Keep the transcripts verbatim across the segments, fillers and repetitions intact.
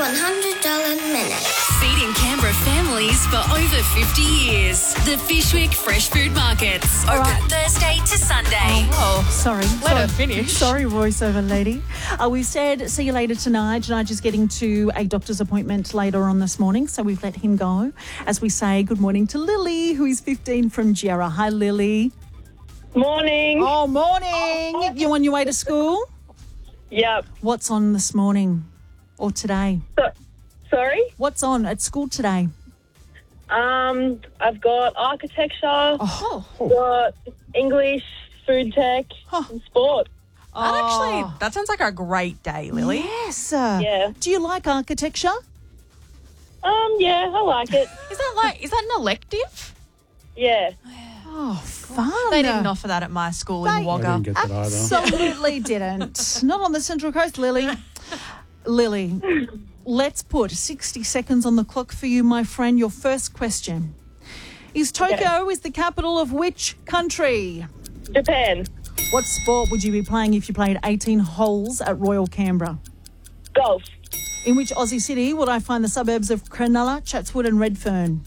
one hundred dollars minute. Feeding Canberra families for over fifty years. The Fishwick Fresh Food Markets. Open right. Thursday to Sunday. Oh, sorry. Let sorry. her finish. Sorry, voiceover lady. Uh, we've said see you later tonight. Nige is getting to a doctor's appointment later on this morning, so we've let him go. As we say good morning to Lily, who is fifteen from Jarrah. Hi, Lily. Morning. Oh, morning. You on your way to school? Yep. What's on this morning or today? So, sorry? What's on at school today? Um, I've got architecture, Oh, got English, food tech, Huh. and sport. That actually, that sounds like a great day, Lily. yes. Uh, Yeah. Do you like architecture? Um, yeah, I like it. Is that like, is that an elective? Yeah. Oh, fun. They didn't offer that at my school in They- I Wagga. didn't get that either. Absolutely didn't. Not on the Central Coast, Lily. Lily, let's put sixty seconds on the clock for you, my friend. Your first question. Is Tokyo is the capital of which country? Japan. What sport would you be playing if you played eighteen holes at Royal Canberra? Golf. In which Aussie city would I find the suburbs of Cronulla, Chatswood and Redfern?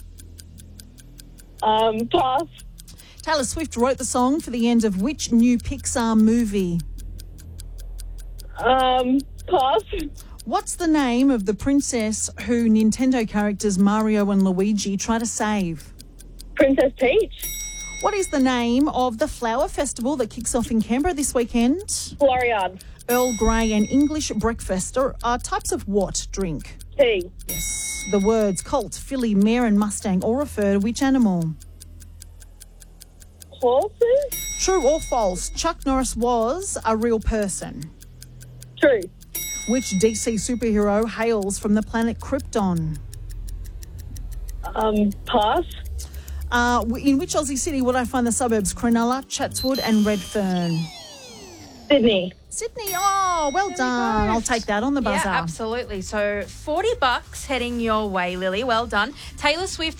Um, pass. Taylor Swift wrote the song for the end of which new Pixar movie? Um, pass. What's the name of the princess who Nintendo characters Mario and Luigi try to save? Princess Peach. What is the name of the flower festival that kicks off in Canberra this weekend? Florian. Earl Grey and English breakfast are, are types of what drink? Tea. Yes. The words colt, filly, mare and mustang all refer to which animal? Horses. True or false, Chuck Norris was a real person. True. Which D C superhero hails from the planet Krypton? Um, pass. Uh, in which Aussie city would I find the suburbs Cronulla, Chatswood and Redfern? Sydney. Sydney. Oh, well done. I'll take that on the buzzer. Yeah, absolutely. So forty bucks heading your way, Lily. Well done. Taylor Swift